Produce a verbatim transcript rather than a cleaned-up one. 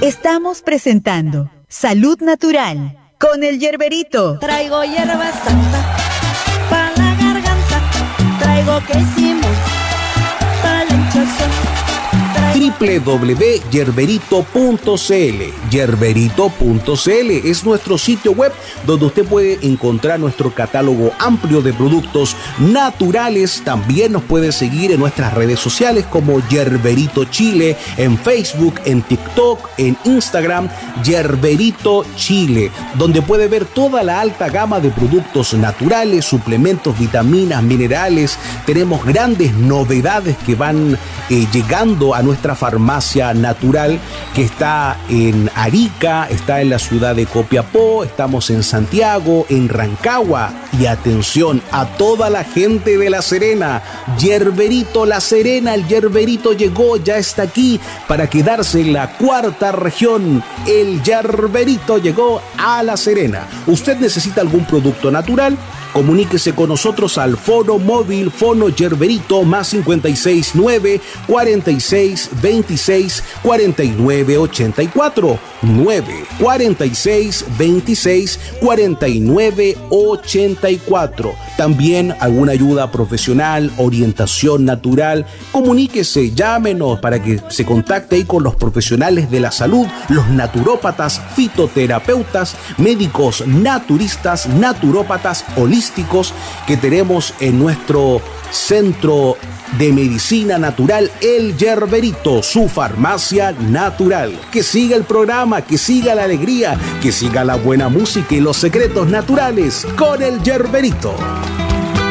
Estamos presentando Salud Natural con el Yerberito. Traigo hierba santa para la garganta, traigo quesimos para la hinchazón. doble u doble u doble u punto yerberito punto c l. yerberito punto c l es nuestro sitio web donde usted puede encontrar nuestro catálogo amplio de productos naturales. También nos puede seguir en nuestras redes sociales como Yerberito Chile, en Facebook, en TikTok, en Instagram, Yerberito Chile, donde puede ver toda la alta gama de productos naturales, suplementos, vitaminas, minerales. Tenemos grandes novedades que van eh, llegando a nuestra farmacia natural, que está en Arica, está en la ciudad de Copiapó, estamos en Santiago, en Rancagua. Y atención a toda la gente de La Serena, Yerberito La Serena, el Yerberito llegó, ya está aquí para quedarse en la cuarta región. El Yerberito llegó a La Serena. ¿Usted necesita algún producto natural? Comuníquese con nosotros al fono móvil Fono Yerberito más cincuenta y seis nueve, cuarenta y seis, veintiséis, cuarenta y nueve, ochenta y cuatro, nueve, cuarenta y seis, veintiséis, cuarenta y nueve, ochenta y cuatro. También alguna ayuda profesional, orientación natural. Comuníquese, llámenos para que se contacte ahí con los profesionales de la salud, los naturópatas, fitoterapeutas, médicos naturistas, naturópatas holísticos que tenemos en nuestro centro de medicina natural, el Yerberito, su farmacia natural. Que siga el programa, que siga la alegría, que siga la buena música y los secretos naturales con el Yerberito.